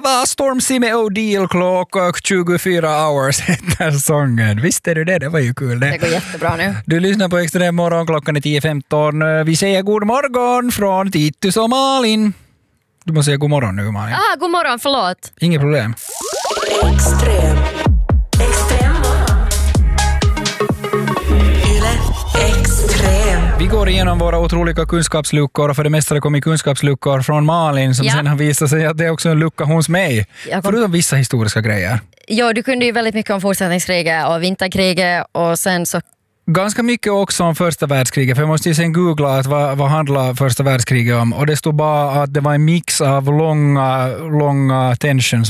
var Stormzy med O'Deal Clock 24 hours heter sången. Visste du det? Det var ju kul det. Det går jättebra nu. Du lyssnar på Extrem morgon, klockan är 10.15. Vi säger god morgon från Titus och Malin. Du måste säga god morgon nu, Malin. God morgon, förlåt. Inget problem. Extrem morgon. Yle Extrem. Vi går igenom våra otroliga kunskapsluckor och för det mesta det kommer kunskapsluckor från Malin som sen har visat sig att det är också en lucka hos mig. Förutom vissa historiska grejer. Ja, du kunde ju väldigt mycket om fortsättningskriget och vinterkriget och sen så... Ganska mycket också om första världskriget, för jag måste ju sen googla att vad handlar första världskriget om, och det stod bara att det var en mix av långa tensions,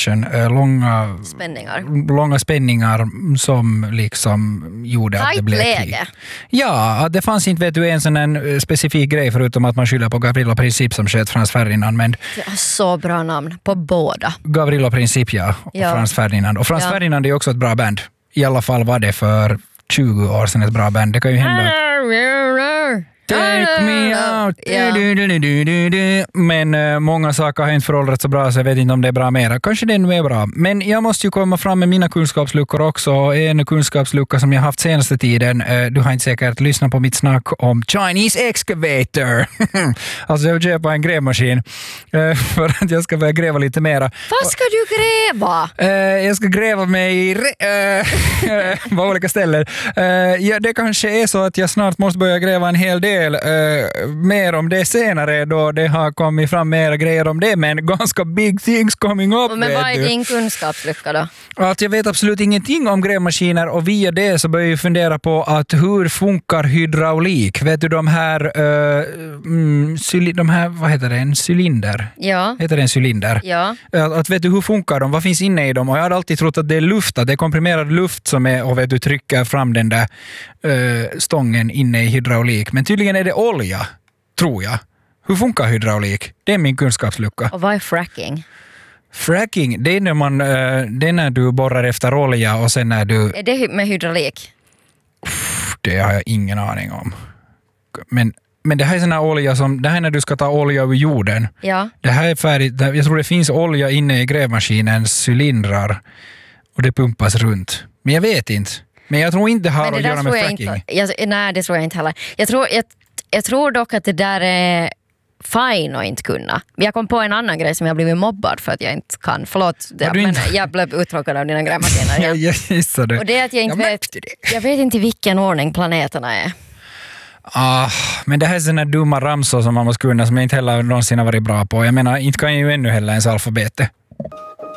långa spänningar som liksom gjorde att det blev krig. Ja, att det fanns inte en sån en specifik grej förutom att man skyller på Gavrilo Princip som sköt Frans Ferdinand, men det är så bra namn på båda. Gavrilo Princip, och Frans Ferdinand. Och Frans Ferdinand är också ett bra band. I alla fall var det för 20 år sedan ett bra band. Det kan ju hända. Take me out. Men många saker har inte föråldrats så bra så jag vet inte om det är bra mera. Kanske det nu är bra. Men jag måste ju komma fram med mina kunskapsluckor också. En kunskapslucka som jag haft senaste tiden. Du har inte säkert lyssnat på mitt snack om Chinese Excavator. Alltså jag vill köpa en grävmaskin för att jag ska börja gräva lite mera. Vad ska du gräva? Jag ska gräva mig på olika ställen. Det kanske är så att jag snart måste börja gräva en hel del. Mer om det senare då det har kommit fram mer grejer om det, men ganska big things coming up. Men vad är din kunskapslucka då? Att jag vet absolut ingenting om grävmaskiner och via det så börjar jag fundera på att hur funkar hydraulik? Vet du de här vad heter det? En cylinder? Ja. Heter det en cylinder? Ja. Att vet du hur funkar de? Vad finns inne i dem? Och jag hade alltid trott att det är luft, att det är komprimerad luft som är, och vet du trycker fram den där stången inne i hydraulik. Men tydligen är det olja, tror jag. Hur funkar hydraulik? Det är min kunskapslucka. Och vad är fracking? Fracking, det är när du borrar efter olja och sen när du... Är det med hydraulik? Det har jag ingen aning om. Men det här är sån här olja som... Det här är när du ska ta olja ur jorden. Ja. Det här är färdigt. Jag tror det finns olja inne i grävmaskinens cylindrar. Och det pumpas runt. Men jag vet inte. Men jag tror inte det har att göra med fracking. Nej, det tror jag inte heller. Jag tror dock att det där är fine att inte kunna. Jag kom på en annan grej som jag blivit mobbad för att jag inte kan. Förlåt, men jag blev uttråkad av dina grävmaskiner. Jag gissade. Och det är att jag vet inte i vilken ordning planeterna är. Men det här är sådana dumma ramsor som man måste kunna som jag inte heller någonsin har varit bra på. Jag menar, inte kan jag ju ännu heller ens alfabetet.